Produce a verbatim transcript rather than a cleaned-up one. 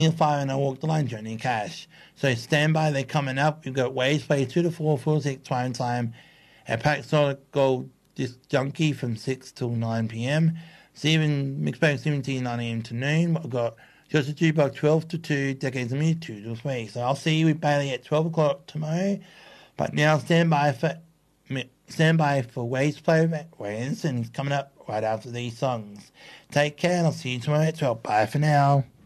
Fire and I walk the line, Johnny Cash. So stand by, they're coming up. We've got Waves play two to four, four to six prime time. At Pack Solid Gold Disc Junkie from six till nine p.m. Stephen McSpain seventeen, nine a.m. to noon. I've got Just a Jukebox twelve to two, Decades of Music two to three. So I'll see you with Bailey at twelve o'clock tomorrow. But now stand by for stand by for Waves play Wednesday, and he's coming up right after these songs. Take care and I'll see you tomorrow at twelve. Bye for now.